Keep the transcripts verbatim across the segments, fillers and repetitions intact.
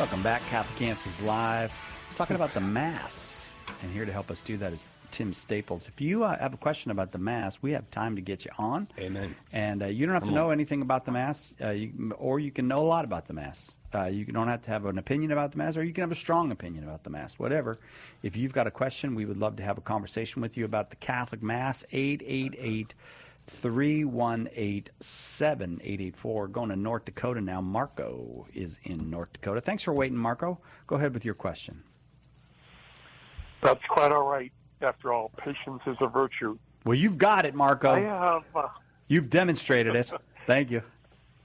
Welcome back. Catholic Answers Live. Talking about the Mass. And here to help us do that is Tim Staples. If you uh, have a question about the Mass, we have time to get you on. Amen. And uh, you don't have to know anything about the Mass, uh, you, or you can know a lot about the Mass. Uh, you don't have to have an opinion about the Mass, or you can have a strong opinion about the Mass, whatever. If you've got a question, we would love to have a conversation with you about the Catholic Mass. eight eight eight, three one eight, seven eight eight four. Going to North Dakota now. Marco is in North Dakota. Thanks for waiting, Marco. Go ahead with your question. That's quite all right. After all, patience is a virtue. Well, you've got it, Marco. I have. Uh, you've demonstrated it. Thank you.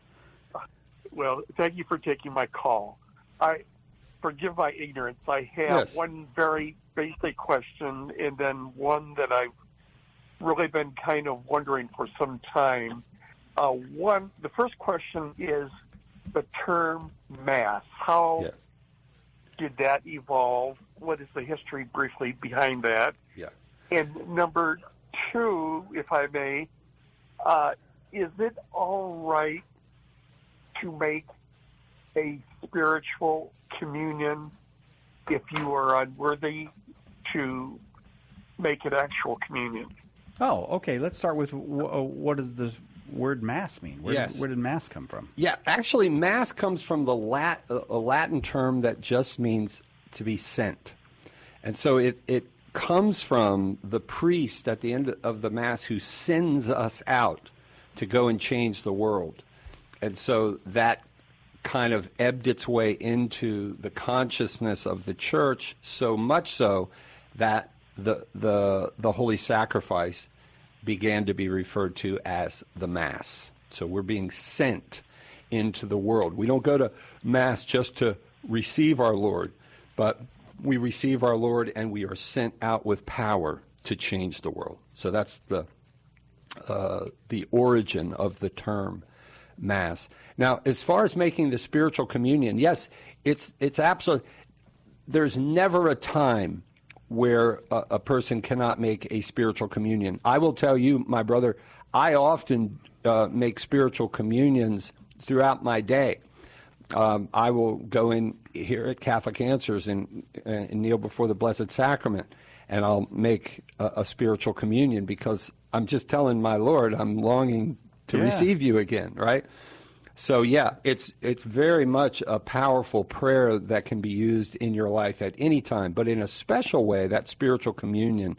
Well, thank you for taking my call. I forgive my ignorance. I have Yes. one very basic question, and then one that I've really been kind of wondering for some time. Uh, one, the first question is the term Mass. How Yeah. did that evolve? What is the history briefly behind that? Yeah. And number two, if I may, uh, is it all right to make a spiritual communion if you are unworthy to make an actual communion? Oh, okay. Let's start with w- uh, what does the word Mass mean? Where, Yes. did, where did Mass come from? Yeah, actually, Mass comes from the Lat- a Latin term that just means to be sent. And so it, it comes from the priest at the end of the Mass who sends us out to go and change the world. And so that kind of ebbed its way into the consciousness of the Church, so much so that the the the Holy Sacrifice began to be referred to as the Mass. So we're being sent into the world. We don't go to Mass just to receive our Lord, but we receive our Lord and we are sent out with power to change the world. So that's the uh, the origin of the term Mass. Now, as far as making the spiritual communion, yes, it's it's absolutely. There's never a time where a, a person cannot make a spiritual communion. I will tell you, my brother, I often uh, make spiritual communions throughout my day. Um, I will go in here at Catholic Answers and, and kneel before the Blessed Sacrament, and I'll make a, a spiritual communion because I'm just telling my Lord I'm longing to Yeah. receive you again, right? So yeah, it's it's very much a powerful prayer that can be used in your life at any time, but in a special way, that spiritual communion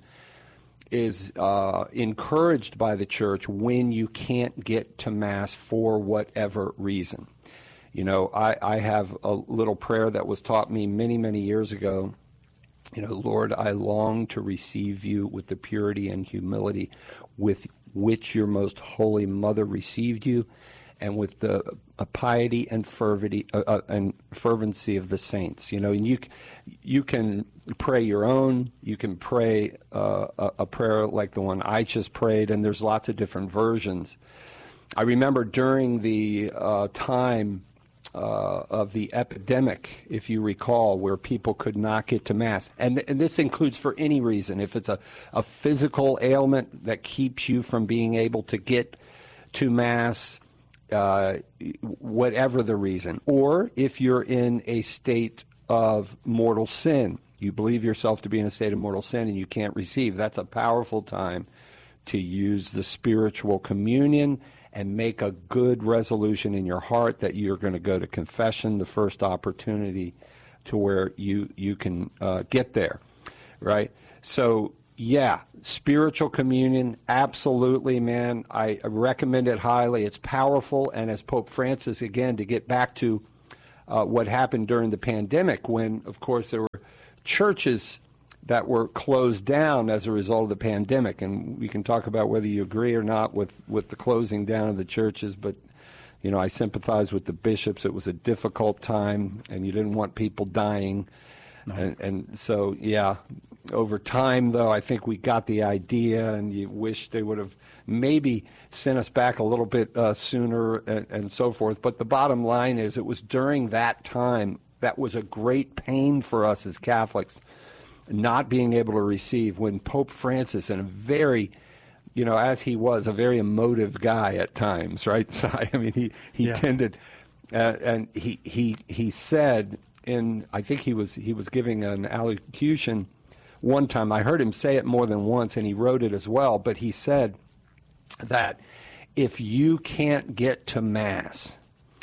is uh, encouraged by the Church when you can't get to Mass for whatever reason. You know, I, I have a little prayer that was taught me many, many years ago. You know, Lord, I long to receive you with the purity and humility with which your most holy mother received you, and with the uh, piety and fervency, uh, uh, and fervency of the saints. You know, and you you can pray your own. You can pray uh, a, a prayer like the one I just prayed, and there's lots of different versions. I remember during the uh, time uh, of the epidemic, if you recall, where people could not get to Mass, and and this includes for any reason. If it's a a physical ailment that keeps you from being able to get to Mass, uh, whatever the reason, or if you're in a state of mortal sin, you believe yourself to be in a state of mortal sin and you can't receive, that's a powerful time to use the spiritual communion and make a good resolution in your heart that you're going to go to confession the first opportunity to where you, you can uh, get there, right? So, yeah, spiritual communion, absolutely, man. I recommend it highly. It's powerful. And as Pope Francis, again, to get back to uh, what happened during the pandemic when, of course, there were churches that were closed down as a result of the pandemic. And we can talk about whether you agree or not with, with the closing down of the churches, but, you know, I sympathize with the bishops. It was a difficult time, and you didn't want people dying. No. And, and so, yeah, over time, though, I think we got the idea, and you wish they would have maybe sent us back a little bit uh, sooner and, and so forth. But the bottom line is it was during that time that was a great pain for us as Catholics, not being able to receive, when Pope Francis, and a very, you know, as he was, a very emotive guy at times, right? So, I mean, he, he Yeah. tended, uh, and he, he, he said in I think he was he was giving an allocution one time. I heard him say it more than once, and he wrote it as well. But he said that if you can't get to Mass,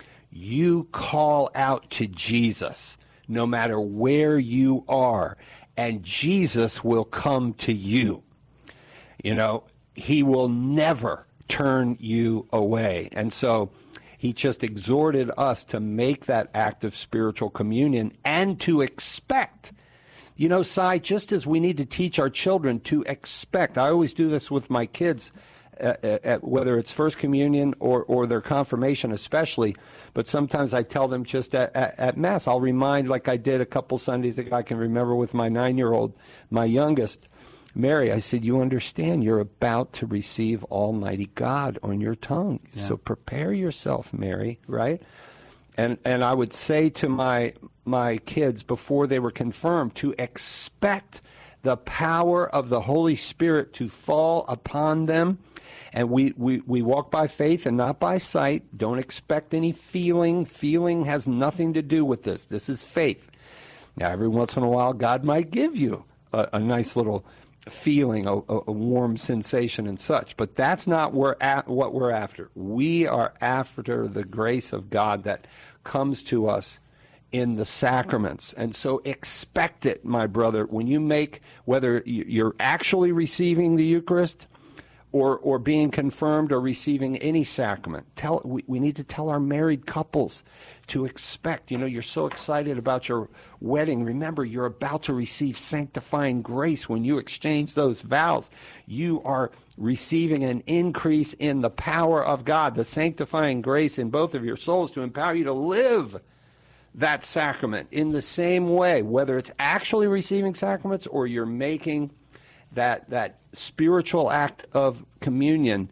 you call out to Jesus no matter where you are, and Jesus will come to you. You know, he will never turn you away. And so he just exhorted us to make that act of spiritual communion and to expect. You know, Si, just as we need to teach our children to expect. I always do this with my kids, at, at, whether it's First Communion or, or their confirmation especially. But sometimes I tell them just at, at, at Mass. I'll remind, like I did a couple Sundays ago, I can remember with my nine-year-old, my youngest, Mary, I said, you understand you're about to receive Almighty God on your tongue. Yeah. So prepare yourself, Mary, right? And and I would say to my my kids before they were confirmed to expect the power of the Holy Spirit to fall upon them. And we, we, we walk by faith and not by sight. Don't expect any feeling. Feeling has nothing to do with this. This is faith. Now, every once in a while, God might give you a, a nice little feeling, a, a warm sensation and such. But that's not we're at, what we're after. We are after the grace of God that comes to us in the sacraments. And so expect it, my brother, when you make, whether you're actually receiving the Eucharist or or being confirmed or receiving any sacrament. Tell we, we need to tell our married couples to expect. You know, you're so excited about your wedding. Remember, you're about to receive sanctifying grace when you exchange those vows. You are receiving an increase in the power of God, the sanctifying grace in both of your souls to empower you to live that sacrament in the same way, whether it's actually receiving sacraments or you're making that that spiritual act of communion.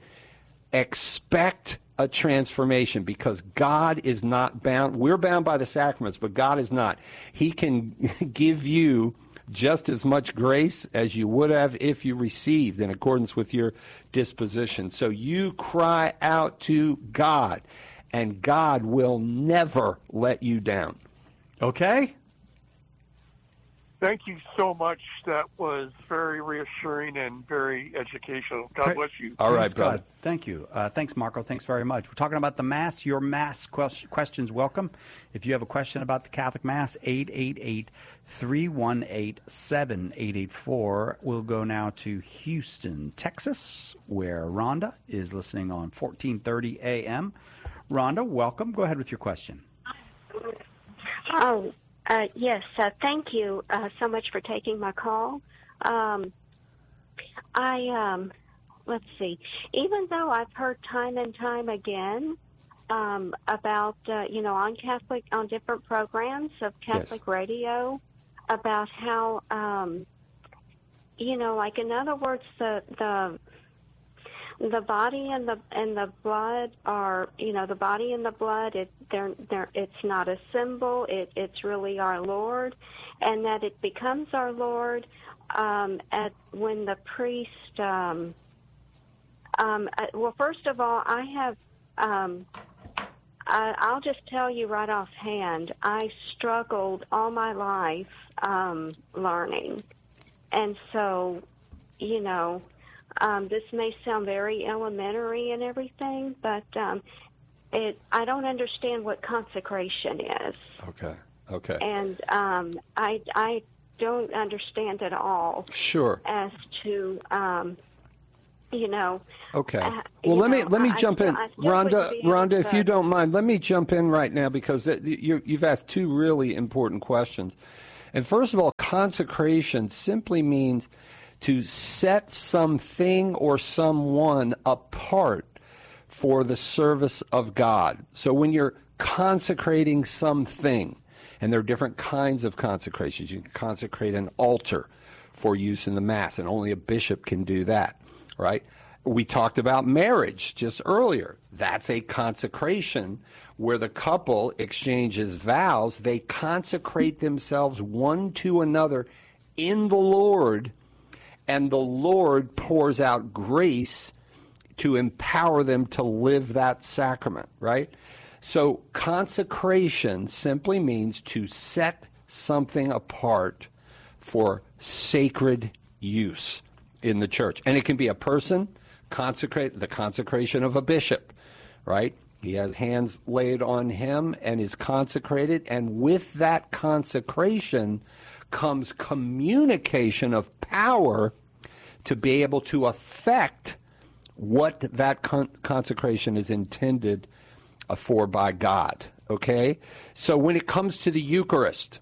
Expect a transformation, because God is not bound. We're bound by the sacraments, but God is not. He can give you just as much grace as you would have if you received in accordance with your disposition. So you cry out to God, and God will never let you down. Okay? Thank you so much. That was very reassuring and very educational. God Pra- bless you. All right, Praise brother. God. Thank you. Uh, thanks, Marco. Thanks very much. We're talking about the Mass. Your Mass ques- questions welcome. If you have a question about the Catholic Mass, eight eight eight, three one eight, seven eight eight four. We'll go now to Houston, Texas, where Rhonda is listening on fourteen thirty A M. Rhonda, welcome. Go ahead with your question. Oh, uh, yes. Uh, thank you uh, so much for taking my call. Um, I, um, let's see, even though I've heard time and time again um, about, uh, you know, on Catholic, on different programs of Catholic Yes. radio, about how, um, you know, like in other words, the, the, the body and the and the blood are, you know, the body and the blood. It they're they're it's not a symbol. It it's really our Lord, and that it becomes our Lord um, at when the priest. Um, um, uh, well, first of all, I have. Um, I, I'll just tell you right offhand. I struggled all my life um, learning, and so, you know. Um, this may sound very elementary and everything, but um, it I don't understand what consecration is. Okay. Okay. And um, I, I don't understand at all Sure. as to, um, you know. Okay. Uh, Well, you let me know, let me I jump still- in, I still Rhonda. wouldn't be able Rhonda, if to- you don't mind, let me jump in right now, because it, you, you've asked two really important questions. And first of all, consecration simply means to set something or someone apart for the service of God. So when you're consecrating something, and there are different kinds of consecrations. You can consecrate an altar for use in the Mass, and only a bishop can do that, right? We talked about marriage just earlier. That's a consecration where the couple exchanges vows. They consecrate themselves one to another in the Lord, and the Lord pours out grace to empower them to live that sacrament, right? So consecration simply means to set something apart for sacred use in the church. And it can be a person, consecrate the consecration of a bishop, right? He has hands laid on him and is consecrated, and with that consecration comes communication of power to be able to affect what that con- consecration is intended uh, for by God, okay? So when it comes to the Eucharist,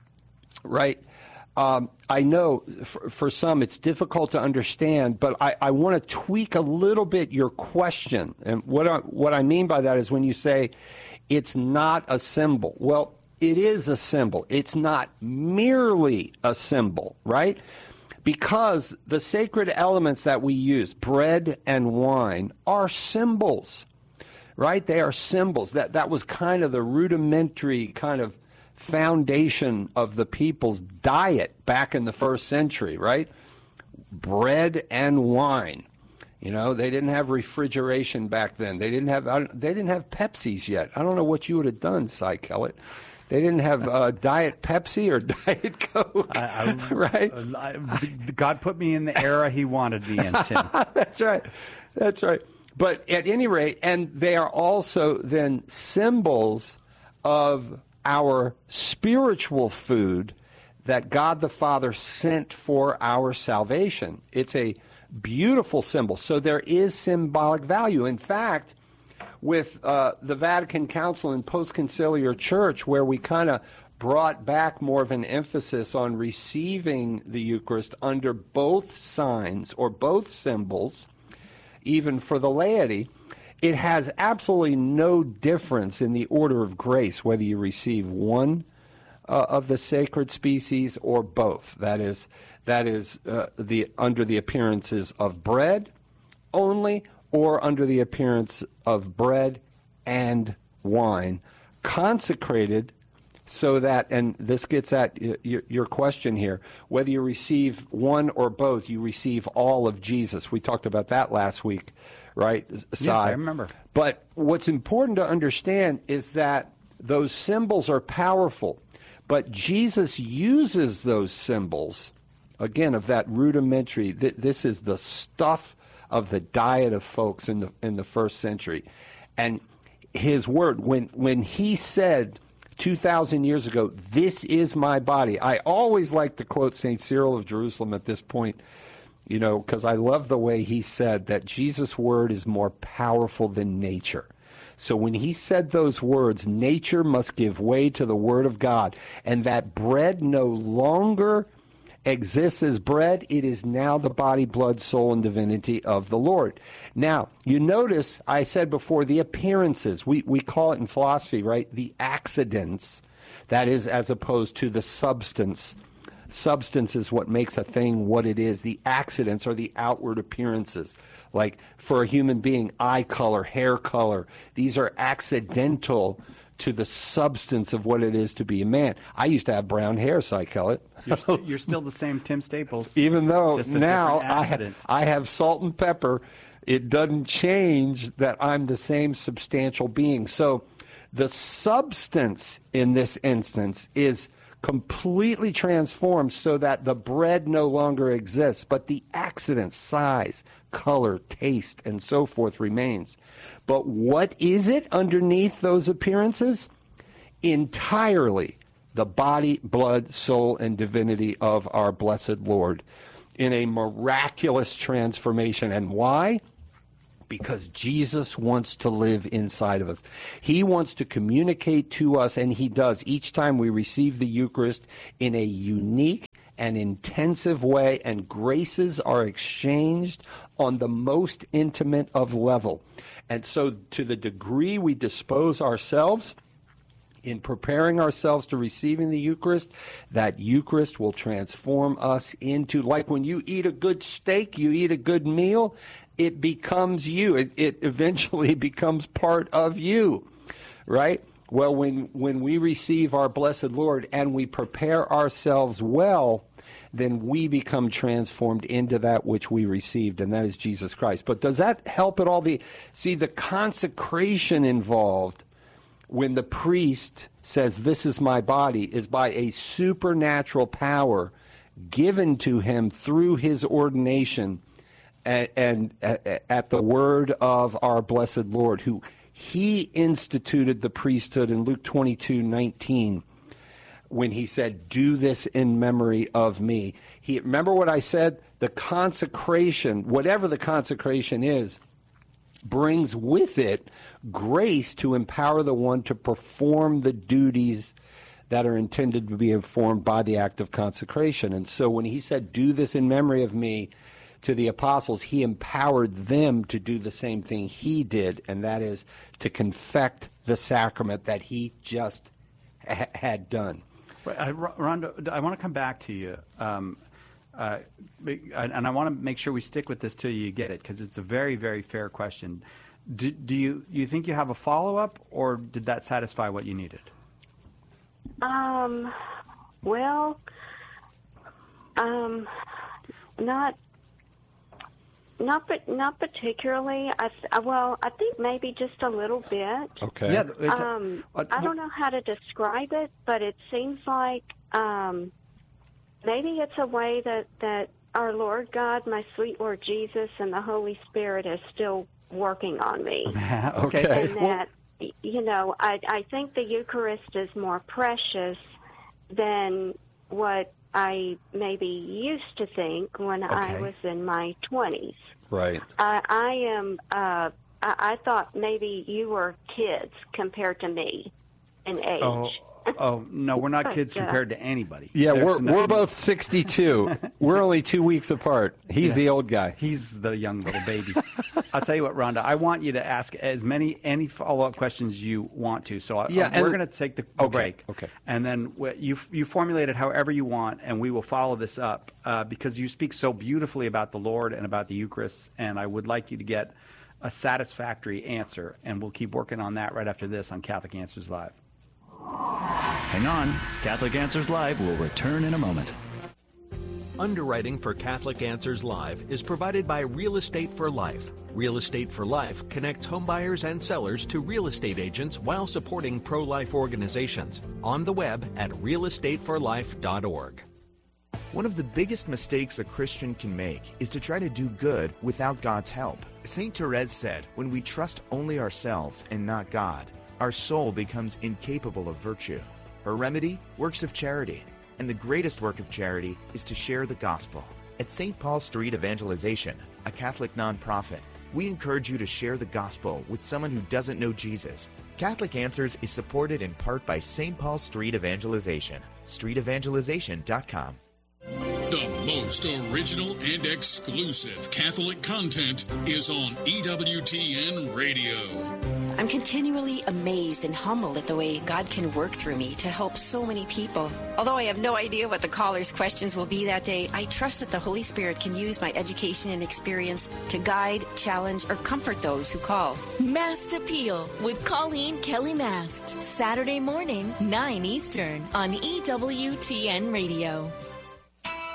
right, um, I know for, for some it's difficult to understand, but I, I want to tweak a little bit your question. And what I, what I mean by that is when you say it's not a symbol. Well, it is a symbol. It's not merely a symbol, right? Because the sacred elements that we use, bread and wine, are symbols, right? They are symbols. That, that was kind of the rudimentary kind of foundation of the people's diet back in the first century, right? Bread and wine. You know, they didn't have refrigeration back then. They didn't have they didn't have Pepsis yet. I don't know what you would have done, Cy Kellett. They didn't have uh, Diet Pepsi or Diet Coke, I, I, right? I, God put me in the era He wanted me in, Tim. That's right. That's right. But at any rate, and they are also then symbols of our spiritual food that God the Father sent for our salvation. It's a beautiful symbol. So there is symbolic value. In fact, with uh, the Vatican Council and Post-Conciliar Church, where we kind of brought back more of an emphasis on receiving the Eucharist under both signs or both symbols, even for the laity, it has absolutely no difference in the order of grace whether you receive one uh, of the sacred species or both. That is, that is uh, the under the appearances of bread only, or under the appearance of bread and wine, consecrated so that, and this gets at your, your question here, whether you receive one or both, you receive all of Jesus. We talked about that last week, right, Si? Yes, I remember. But what's important to understand is that those symbols are powerful, but Jesus uses those symbols, again, of that rudimentary, th- this is the stuff of the diet of folks in the in the first century. And his word, when when he said two thousand years ago, this is my body, I always like to quote Saint Cyril of Jerusalem at this point, you know, because I love the way he said that Jesus' word is more powerful than nature. So when he said those words, nature must give way to the word of God, and that bread no longer exists as bread, it is now the body, blood, soul, and divinity of the Lord. Now, you notice I said before the appearances. We, we call it in philosophy, right, the accidents. That is, as opposed to the substance. Substance is what makes a thing what it is. The accidents are the outward appearances. Like for a human being, eye color, hair color. These are accidental to the substance of what it is to be a man. I used to have brown hair, Cy Kellett. You're, st- you're still the same Tim Staples. Even though Just a now different I, accident. ha- I have salt and pepper, it doesn't change that I'm the same substantial being. So the substance in this instance is completely transformed so that the bread no longer exists, but the accident, size, color, taste, and so forth remains. But what is it underneath those appearances? Entirely the body, blood, soul, and divinity of our blessed Lord in a miraculous transformation. And why? Because Jesus wants to live inside of us. He wants to communicate to us, and he does each time we receive the Eucharist in a unique and intensive way, and graces are exchanged on the most intimate of level. And so to the degree we dispose ourselves in preparing ourselves to receiving the Eucharist, that Eucharist will transform us into, like when you eat a good steak, you eat a good meal, it becomes you. It, it eventually becomes part of you, right? Well, when, when we receive our blessed Lord and we prepare ourselves well, then we become transformed into that which we received, and that is Jesus Christ. But does that help at all? The, see, the consecration involved when the priest says, "This is my body," is by a supernatural power given to him through his ordination and, and uh, at the word of our blessed Lord, who he instituted the priesthood in Luke twenty-two nineteen. When he said, "Do this in memory of me." He, remember what I said? The consecration, whatever the consecration is, brings with it grace to empower the one to perform the duties that are intended to be informed by the act of consecration. And so when he said, "Do this in memory of me," to the apostles, he empowered them to do the same thing he did, and that is to confect the sacrament that he just ha- had done. Uh, Rhonda, I want to come back to you, um, uh, and I want to make sure we stick with this till you get it, because it's a very, very fair question. Do, do you you think you have a follow-up, or did that satisfy what you needed? Um, well, um, not, not, but not particularly. I th- well, I think maybe just a little bit. Okay. Yeah. It's, Um, uh, I don't know how to describe it, but it seems like um, maybe it's a way that, that our Lord God, my sweet Lord Jesus, and the Holy Spirit is still working on me. Okay. And that, you know, I, I think the Eucharist is more precious than what I maybe used to think when I Okay. was in my twenties. Right. I, I am. Uh, I, I thought maybe you were kids compared to me in age. Oh, oh no, we're not kids But, uh, compared to anybody. Yeah, There's we're no- we're both sixty-two. We're only two weeks apart. He's Yeah. the old guy. He's the young little baby. I'll tell you what, Rhonda, I want you to ask as many any follow-up questions you want to. So I, Yeah, we're and- going to take the, the Okay, break. okay. And then wh- you you formulate it however you want, and we will follow this up uh, because you speak so beautifully about the Lord and about the Eucharist, and I would like you to get a satisfactory answer, and we'll keep working on that right after this on Catholic Answers Live. Hang on. Catholic Answers Live will return in a moment. Underwriting for Catholic Answers Live is provided by Real Estate for Life. Real Estate for Life connects homebuyers and sellers to real estate agents while supporting pro-life organizations. On the web at real estate for life dot org. One of the biggest mistakes a Christian can make is to try to do good without God's help. Saint Therese said, "When we trust only ourselves and not God, our soul becomes incapable of virtue." Her remedy? Works of charity. And the greatest work of charity is to share the gospel. At Saint Paul Street Evangelization, a Catholic nonprofit, we encourage you to share the gospel with someone who doesn't know Jesus. Catholic Answers is supported in part by Saint Paul Street Evangelization. street evangelization dot com. The most original and exclusive Catholic content is on E W T N Radio. I'm continually amazed and humbled at the way God can work through me to help so many people. Although I have no idea what the callers' questions will be that day, I trust that the Holy Spirit can use my education and experience to guide, challenge, or comfort those who call. Mast Appeal with Colleen Kelly Mast. Saturday morning, nine Eastern on E W T N Radio.